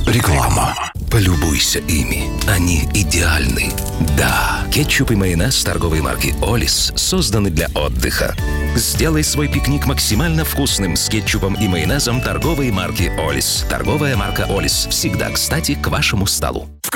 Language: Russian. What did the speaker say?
Реклама. Полюбуйся ими. Они идеальны. Да, кетчуп и майонез торговой марки «Олис» созданы для отдыха. Сделай свой пикник максимально вкусным с кетчупом и майонезом торговой марки «Олис». Торговая марка «Олис» всегда кстати к вашему столу.